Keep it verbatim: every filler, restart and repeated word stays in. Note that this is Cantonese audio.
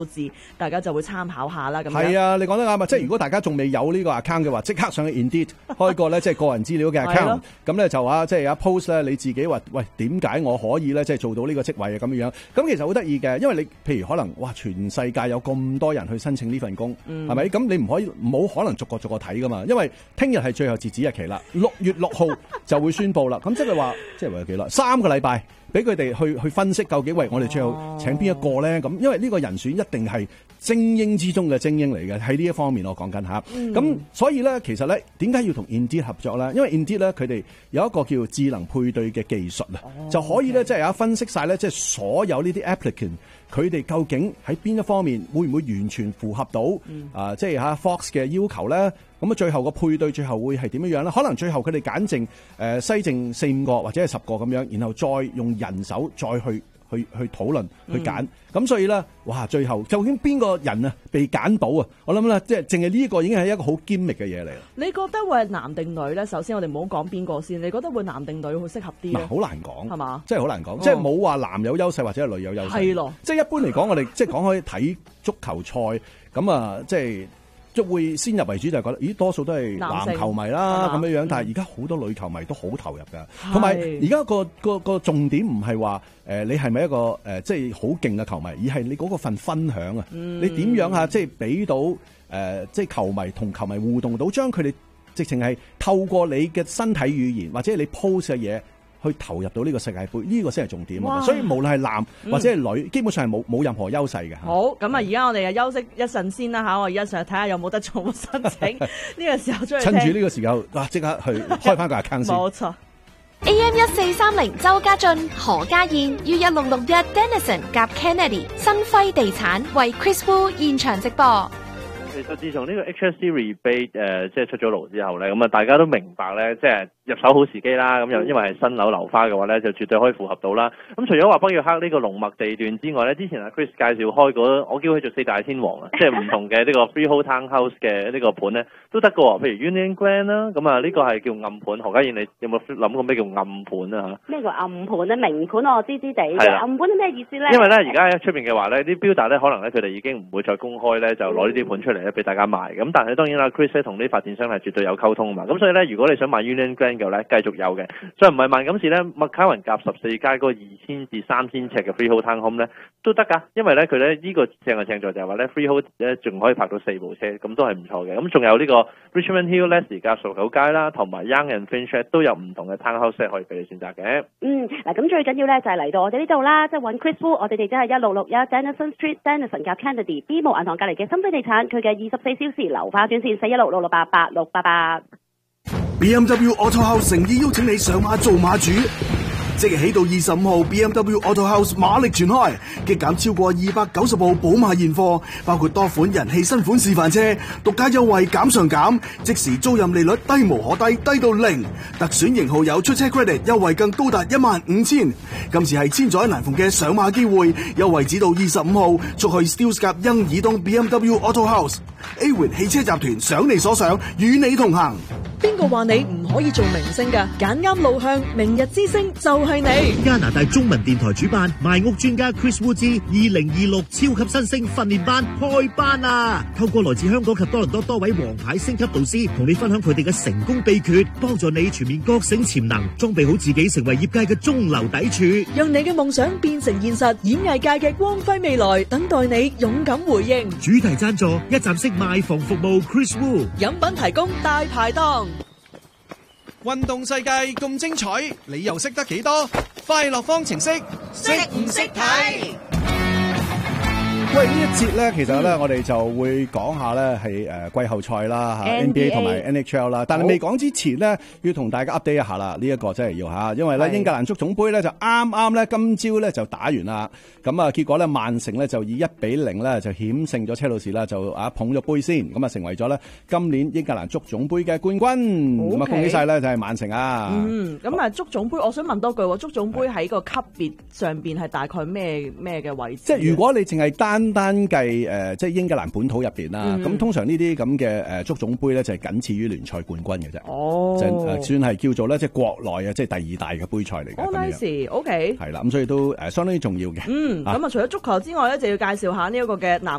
字，大家就會參考下啦。咁係啊，你講得啱啊！即係如果大家仲未有呢個 account 嘅話，即刻上去 Indeed 開個咧即係個人資料嘅 account，咁咧就啊即係有一 post 咧你自己話喂點解我可以咧即係做到呢個職位啊咁樣樣。咁其實好得意嘅，因為你譬如可能哇全世界有咁多人去申請呢份工，係咪、嗯？咁你唔可以冇可能逐個逐個睇噶嘛？因為聽日係最後截止日期啦，六月六號就會宣佈啦。咁即係話即係話有幾耐？三個禮拜。俾佢哋去去分析究竟喂，我哋最後請邊一個咧？咁因為呢個人選一定係精英之中嘅精英嚟嘅，喺呢一方面我講緊吓。咁、嗯、所以咧，其實咧，點解要同 Indeed 合作咧？因為 Indeed 咧，佢哋有一個叫智能配對嘅技術啊，哦、就可以咧，即係有分析晒咧，即係所有呢啲 applicant， 佢哋究竟喺邊一方面會唔會完全符合到、嗯、啊？即係吓 Fox 嘅要求咧？咁啊，最後個配對最後會係點樣樣咧？可能最後佢哋揀剩誒篩剩四五個或者係十個咁樣，然後再用人手再去去去討論去揀。咁、嗯、所以咧，哇！最後究竟邊個人啊被揀到啊？我諗咧，即係淨係呢個已經係一個好堅密嘅嘢嚟啦。 你覺得會係男定女咧？首先我哋唔好講邊個先，你覺得會男定女好適合啲咧？ 好難講，係嘛？即係好難講， 哦、 即係冇話男有優勢或者係女有優勢。係咯，即係一般嚟講，我哋即係講開睇足球賽咁啊，即係。即會先入為主就係覺得，咦多數都係男球迷啦咁樣樣，但係而家好多女球迷都好投入㗎。同埋而家個個個重點唔係話誒你係咪一個誒、呃、即係好勁嘅球迷，而係你嗰個份分享啊！嗯、你點樣啊？即係俾到誒、呃、即係球迷同球迷互動到，將佢哋直情係透過你嘅身體語言或者你 post 嘅嘢。去投入到呢個世界盃，呢、這個先係重點。所以無論係男或者係女，嗯、基本上係冇冇任何優勢嘅。 好，咁啊，而家我哋啊休息一陣先啦嚇，我而家上去睇下有冇得做申請。呢個時候出去趁住呢個時候，哇！即刻去開翻個 account 先。 冇錯。 A M 一四三零周家俊、何家燕於一六六一 Denison 夾 Kennedy 新輝地產為 Chris Wu 現場直播。 其實自從呢個 H S C rebate 誒、呃、即係出咗爐之後咧，咁啊大家都明白咧，即係入手好時機啦。咁又因為係新樓樓花嘅話咧，就絕對可以符合到啦。咁除咗話北約克呢個龍脈地段之外咧，之前阿 Chris 介紹開嗰，我叫佢做四大天王啊，即係唔同嘅呢個 freehold townhouse 嘅呢個盤咧都得㗎喎。譬如 Union Glen 啦，咁啊呢個係叫暗盤。何家燕，你有冇諗過咩叫暗盤啊？嚇？ 咩叫暗盤咧？明盤我知知地嘅，暗盤係咩意思咧？ 因為咧而家喺出邊嘅話咧，啲 builder 咧可能咧佢哋已經唔會再公開咧，就攞呢啲盤出嚟咧俾大家賣。咁但係當然啦 ，Chris 咧同啲發展商係絕對有溝通啊嘛。咁所以咧，如果你想買 Union Glen 嘅咧，繼續有嘅。所以唔係萬錦市咧，麥卡雲夾十四街嗰個二千至三千尺嘅 freehold townhome 咧都得㗎。因為咧佢咧呢、這個正係正在就係話咧 freehold 咧仲可以泊到四部車，咁都係唔錯嘅。咁仲有呢個 Richmond Hill Leslie 夾十九街啦，同埋 Young and Finch 都有唔同嘅 townhouse 可以俾你選擇嘅。 嗯，嗱咁最緊要咧就係嚟到我哋呢度啦，即係揾 Chris Wu，我哋地址係一六六一 Denison Street Denison 夾 Kennedy B 無銀行隔離嘅新輝地產，佢嘅二十四小時樓花專線四一六六六八八六八八。 B M W Auto House 誠意邀請你上馬做馬主，即日起到二十五號 B M W Auto House 馬力全開，激減超過二百九十部寶馬現貨，包括多款人氣新款示範車，獨家優惠減上減，即時租賃利率低無可低，低到零，特選型號有出車 credit 優惠更高達一萬五千。今次係千載難逢嘅上馬機會，優惠只到二十五號，速去 Steeles 夾欣怡東 B M W Auto House。A 元汽車集團想你所想，與你同行。 邊個話你唔可以做明星㗎？揀啱路向，明日之星就係你。 加拿大中文電台主辦賣屋專家 Chris Wu 之二零二六超級新星訓練班開班啦！透過來自香港及多倫多多位王牌星級導師，同你分享佢哋嘅成功秘訣，幫助你全面覺醒潛能，裝備好自己，成為業界嘅中流砥柱， 讓你嘅夢想變成現實。演藝界嘅光輝未來，等待你勇敢回應。 主題贊助一站式賣房服務 Chris Wu， 飲品提供大排檔。 運動世界咁精彩，你又識得幾多？快樂方程式識唔識睇？ 喂，呢一節咧，其實咧，我哋就會講下咧係誒季後賽啦，吓 N B A 同埋 N H L 啦。但係未講之前咧，要同大家 update 一下啦。呢一個真係要吓，因為咧英格蘭足總杯咧就啱啱咧今朝咧就打完啦。咁啊，結果咧曼城咧就以一比零咧就險勝咗車路士啦，就啊捧咗杯先，咁啊成為咗咧今年英格蘭足總杯嘅冠軍。咁啊恭喜晒咧就係曼城啊！ 嗯，咁啊足總杯，我想問多句，足總杯喺個級別上邊係大概咩咩嘅位置？ 即係如果你淨係單單單計誒，即係英格蘭本土入邊啦。咁、 嗯、 通常呢啲咁嘅誒足總杯咧，就係僅次於聯賽冠軍嘅啫。 哦， 就誒算係叫做咧，即係國內啊，即係第二大嘅杯賽嚟嘅。 哦 nice，OK。 係啦，咁所以都誒相當之重要嘅。 嗯，咁啊，除咗足球之外咧，就要介紹下呢一個嘅男